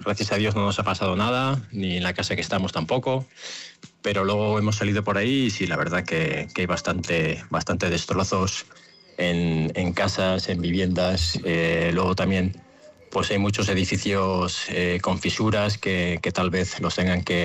gracias a Dios no nos ha pasado nada, ni en la casa que estamos tampoco, pero luego hemos salido por ahí y sí, la verdad que hay bastante destrozos en casas, en viviendas. Luego también pues hay muchos edificios con fisuras que tal vez los tengan que